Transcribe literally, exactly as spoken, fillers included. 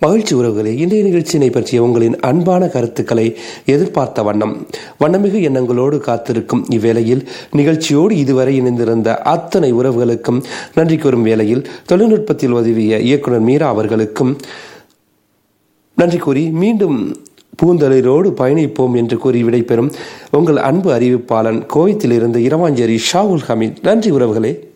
மகிழ்ச்சி உறவுகளே, இன்றைய நிகழ்ச்சியினை பற்றிய உங்களின் அன்பான கருத்துக்களை எதிர்பார்த்த வண்ணம் வண்ணமிகு எண்ணங்களோடு காத்திருக்கும் இவ்வேளையில் நிகழ்ச்சியோடு இதுவரை இணைந்திருந்த அத்தனை உறவுகளுக்கும் நன்றி கூறும் வேளையில் தொழில்நுட்பத்தில் உதவிய இயக்குனர் மீரா அவர்களுக்கும் நன்றி கூறி மீண்டும் பூந்தளிரோடு பயணிப்போம் என்று கூறி விடைபெறும் உங்கள் அன்பு அறிவிப்பாளன் கோயத்திலிருந்து இரவாஞ்சேரி ஷாவுல் ஹமீத். நன்றி உறவுகளே.